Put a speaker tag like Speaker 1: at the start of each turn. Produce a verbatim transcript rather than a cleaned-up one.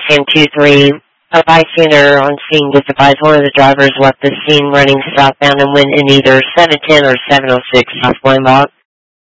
Speaker 1: Sam two three. A bystander on scene testifies one of the drivers left the scene running southbound and went in either seven ten or seven oh six South Weinbach.